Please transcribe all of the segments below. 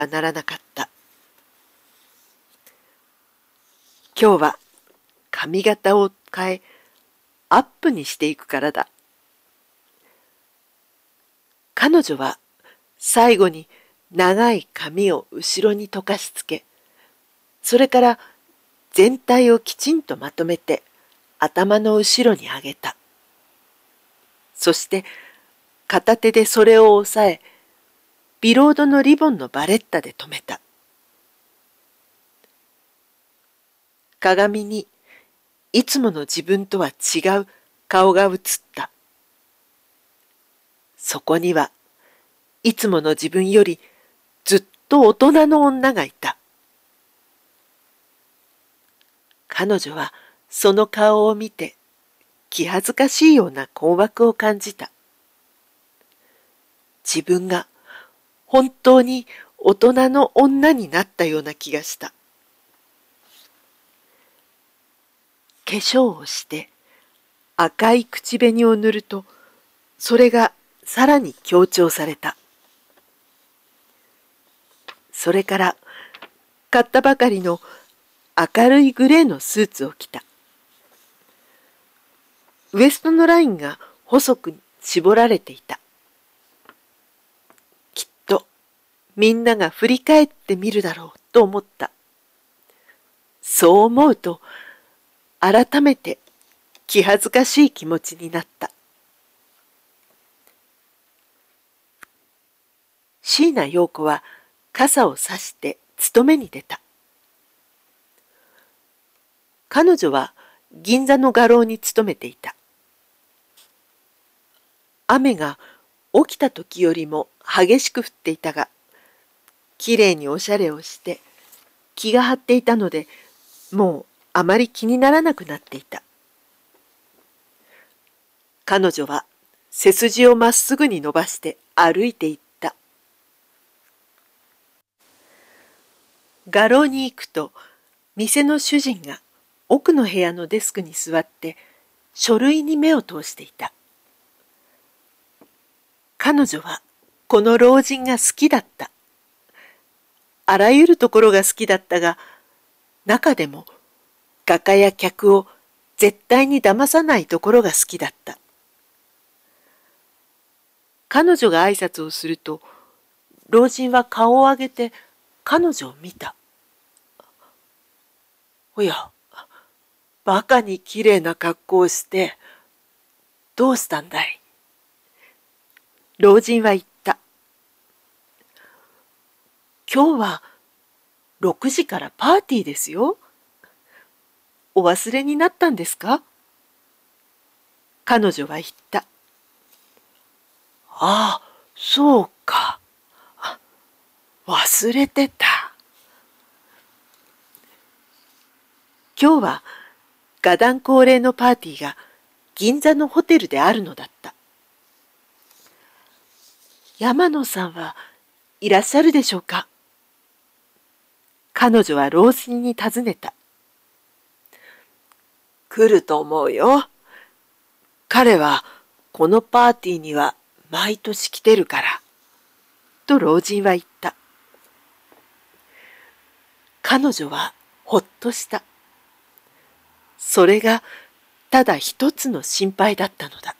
ならなかった。今日は髪型を変え、アップにしていくからだ。彼女は最後に長い髪を後ろに溶かしつけ、それから全体をきちんとまとめて頭の後ろに上げた。そして片手でそれを押さえ、ビロードのリボンのバレッタで留めた。鏡にいつもの自分とは違う顔が映った。そこにはいつもの自分よりずっと大人の女がいた。彼女はその顔を見て気恥ずかしいような困惑を感じた。自分が本当に大人の女になったような気がした。化粧をして赤い口紅を塗ると、それがさらに強調された。それから買ったばかりの明るいグレーのスーツを着た。ウエストのラインが細く絞られていた。きっとみんなが振り返ってみるだろうと思った。そう思うと改めて気恥ずかしい気持ちになった。椎名陽子は傘をさして勤めに出た。彼女は銀座の画廊に勤めていた。雨が起きた時よりも激しく降っていたが、きれいにおしゃれをして気が張っていたので、もうあまり気にならなくなっていた。彼女は背筋をまっすぐに伸ばして歩いていった。画廊に行くと、店の主人が奥の部屋のデスクに座って書類に目を通していた。彼女はこの老人が好きだった。あらゆるところが好きだったが、中でも画家や客を絶対に騙さないところが好きだった。彼女が挨拶をすると、老人は顔を上げて彼女を見た。おや、バカにきれいな格好をして、どうしたんだい？老人は言った。今日は6時からパーティーですよ。お忘れになったんですか？彼女は言った。ああ、そうか。忘れてた。今日は画壇恒例のパーティーが銀座のホテルであるのだった。山野さんはいらっしゃるでしょうか？彼女は老人に尋ねた。来ると思うよ。彼はこのパーティーには毎年来てるから。と老人は言った。彼女はほっとした。それがただ一つの心配だったのだ。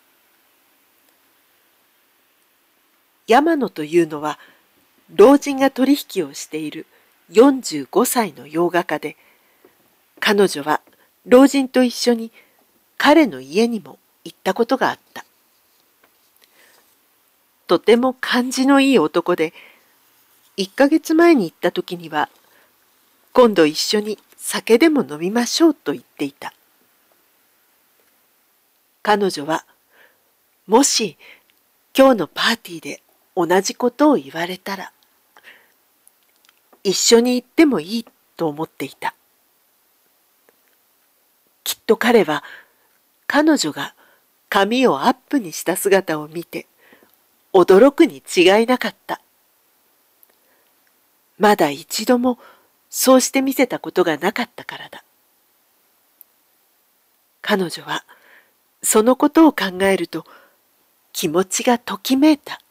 山野というのは老人が取引をしている45歳の洋画家で、彼女は老人と一緒に彼の家にも行ったことがあった。とても感じのいい男で、1ヶ月前に行った時には、今度一緒に酒でも飲みましょうと言っていた。彼女は、もし今日のパーティーで同じことを言われたら、一緒に行ってもいいと思っていた。きっと彼は彼女が髪をアップにした姿を見て驚くに違いなかった。まだ一度もそうして見せたことがなかったからだ。彼女はそのことを考えると気持ちがときめいた。